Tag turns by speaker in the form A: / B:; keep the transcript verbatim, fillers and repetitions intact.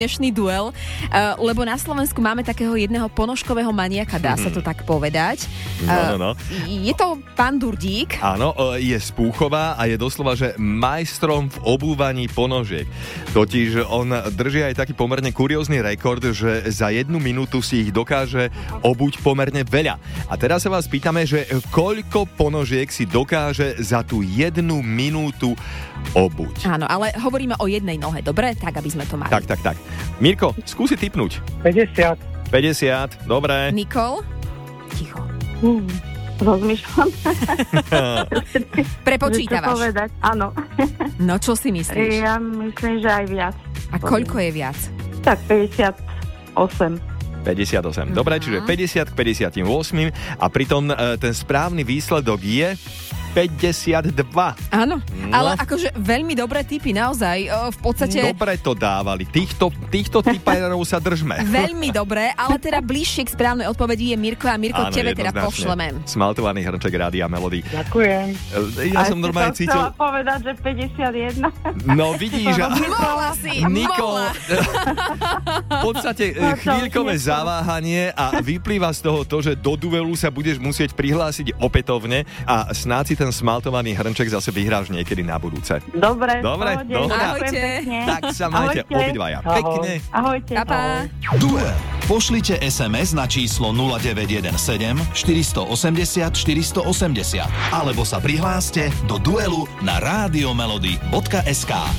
A: dnešný duel, uh, lebo na Slovensku máme takého jedného ponožkového maniaka, dá sa to tak povedať.
B: No, no, no.
A: Uh, je to pán Durdík.
B: Áno, je z Púchova a je doslova, že majstrom v obúvaní ponožiek. Totiž on drží aj taký pomerne kuriózny rekord, že za jednu minútu si ich dokáže obuť pomerne veľa. A teraz sa vás pýtame, že koľko ponožiek si dokáže za tú jednu minútu obuť.
A: Áno, ale hovoríme o jednej nohe, dobre? Tak, aby sme to mali.
B: Tak, tak, tak. Mirko, skúsi tipnúť.
C: päťdesiat.
B: päťdesiat, dobre.
A: Nikol? Ticho.
D: Hmm, rozmýšľam.
A: Prepočítavaš.
D: Čo povedať? Áno.
A: No, čo si myslíš?
D: Ja myslím, že aj viac.
A: A koľko je viac?
D: Tak päťdesiatosem.
B: päťdesiatosem. Dobre, čiže päťdesiat k päťdesiatosem a pritom e, ten správny výsledok je päťdesiatdva.
A: Áno,
B: No.
A: ale akože veľmi dobré tipy, naozaj. O, v podstate
B: Dobre to dávali. Týchto, týchto tipárov sa držme.
A: veľmi dobré, ale teda bližšie k správnej odpovedi je Mirko a Mirko,
B: Áno,
A: tebe teda
B: jednoznačne.
A: pošleme.
B: Smaltovaný hrnček Rádia Melody.
C: Ďakujem.
B: Ja
D: A
B: som
D: ešte
B: normálne
D: som
B: cítil...
D: chcela povedať, že päťdesiatjeden.
B: No vidíš, že...
A: Mohla si,
B: Nikol,
A: mohla.
B: v podstate
D: No, to
B: chvíľkové
D: nie.
B: zaváhanie a vyplýva z toho to, že do duelu sa budeš musieť prihlásiť opätovne a snáď si ten smaltovaný hrnček zase vyhráš niekedy na budúce.
D: Dobre,
B: Dobre,
D: pohode,
B: dohoda.
D: ďakujem
A: Ahojte.
D: pekne.
B: Tak sa majte
D: Ahojte.
B: obidvaja.
C: Ahoj.
B: Pekne.
D: Ahojte.
A: Pa, pa.
E: Duel. Pošlite es em es na číslo nula deväť jeden sedem štyri osem nula štyri osem nula alebo sa prihláste do duelu na radiomelody bodka es ká.